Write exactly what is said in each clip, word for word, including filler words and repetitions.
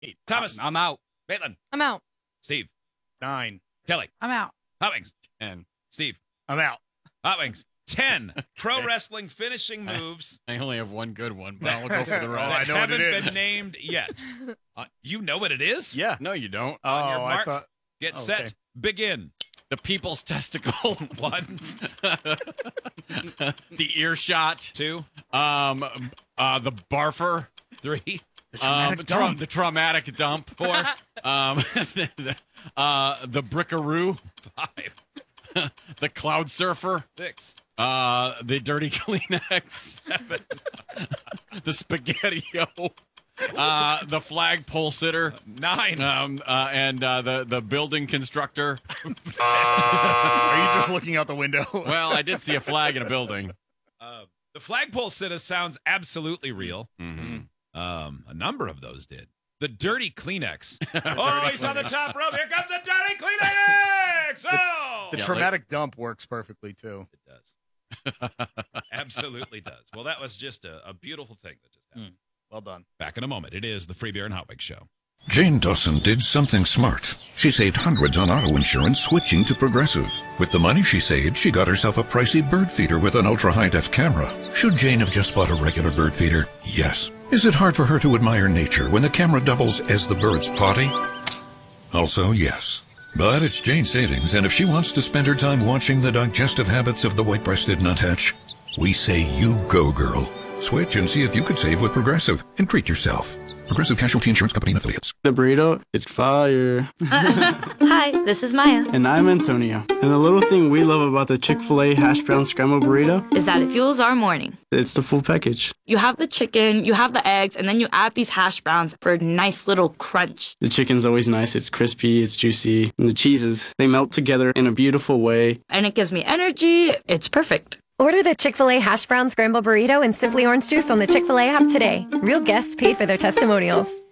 Eight. Thomas. I'm out. Maitland. I'm out. Steve. Nine. Kelly. I'm out. Hot Wings. Ten. Steve. I'm out. Hot Wings. Ten. Pro wrestling finishing moves. I only have one good one, but I'll go for the Oh, rest. I that know what haven't it is. been named yet. Uh, you know what it is? Yeah. No, you don't. Oh, On your I mark. thought. Get Oh, set. okay. Begin. The people's testicle. One. The earshot. Two. Um, uh, the barfer. Three. Um, traumatic the, tra- dump. the traumatic dump. Four. Um, the, uh, the brickaroo. Five. The cloud surfer. Six. Uh, the dirty Kleenex. Seven. The spaghetti-o. Uh, the flagpole sitter. Nine. Um, uh, and uh, the, the building constructor. Are you just looking out the window? Well, I did see a flag in a building. Uh, the flagpole sitter sounds absolutely real. Mm-hmm. Um, a number of those did. The dirty Kleenex. Oh, he's on the top rope. Here comes the dirty Kleenex. Oh, the Yeah, traumatic dump works perfectly too. it does. Absolutely does. Well, that was just a, a beautiful thing that just happened. Well done. Back in a moment. It is the Free Beer and Hot Wings Show. Jane Dawson did something smart. She saved hundreds on auto insurance switching to Progressive. With the money she saved, she got herself a pricey bird feeder with an ultra-high-def camera. Should Jane have just bought a regular bird feeder? Yes. Is it hard for her to admire nature when the camera doubles as the bird's potty? Also, yes. But it's Jane's savings, and if she wants to spend her time watching the digestive habits of the white-breasted nuthatch, we say you go, girl. Switch and see if you could save with Progressive and treat yourself. Progressive Casualty Insurance Company and Affiliates. The burrito is fire. Hi, this is Maya. And I'm Antonio. And the little thing we love about the Chick-fil-A hash brown scrambled burrito Is that it fuels our morning. it's the full package. You have the chicken, you have the eggs, and then you add these hash browns for a nice little crunch. The chicken's always nice. It's crispy, it's juicy. And the cheeses, they melt together in a beautiful way. And it gives me energy. It's perfect. Order the Chick-fil-A Hash Brown Scramble Burrito and Simply Orange Juice on the Chick-fil-A app today. Real guests paid for their testimonials.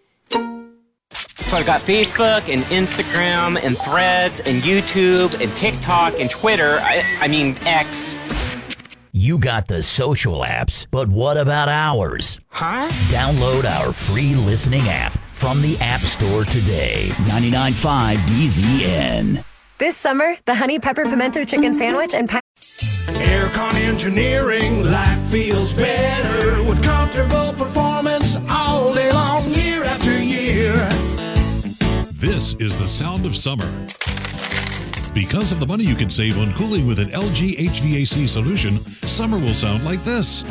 So I got Facebook and Instagram and Threads and YouTube and TikTok and Twitter. I, I mean, X. You got the social apps, but what about ours? Huh? Download our free listening app from the App Store today. ninety-nine point five D Z N. This summer, the Honey Pepper Pimento Chicken Sandwich and pa- Aircon Engineering, life feels better with comfortable performance all day long, year after year. This is the sound of summer. Because of the money you can save on cooling with an L G H V A C solution, summer will sound like this.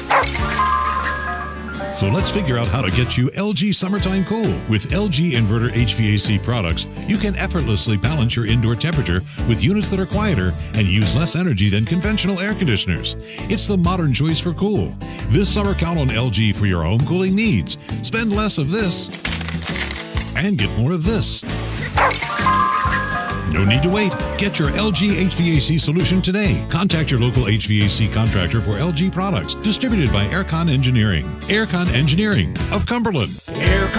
So let's figure out how to get you L G Summertime Cool. With L G Inverter H V A C products, you can effortlessly balance your indoor temperature with units that are quieter and use less energy than conventional air conditioners. It's the modern choice for cool. This summer, count on L G for your home cooling needs. Spend less of this and get more of this. No need to wait. Get your L G H V A C solution today. Contact your local H V A C contractor for L G products. Distributed by Aircon Engineering. Aircon Engineering of Cumberland. Aircon